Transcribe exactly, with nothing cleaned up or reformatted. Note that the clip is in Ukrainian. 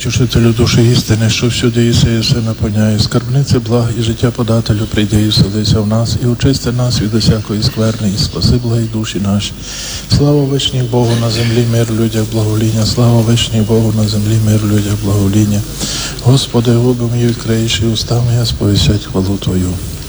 Утішителю душі істини, що всюди єси і все наповняє, скарбниці благ і життя подателю, прийди і вселися в нас, і очисти нас від усякої скверни, і спаси благі душі наші. Слава вишній Богу на землі, мир людях, благовоління, слава вишній Богу на землі, мир людях, благовоління. Господи, губи мої відкриєш, і уста моя сповістять хвалу Твою.